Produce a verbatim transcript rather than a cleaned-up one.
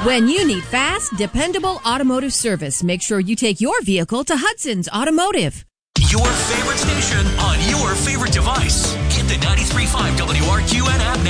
When you need fast, dependable automotive service, make sure you take your vehicle to Hudson's Automotive. Your favorite station on your favorite device. Get the ninety-three point five W R Q N app now.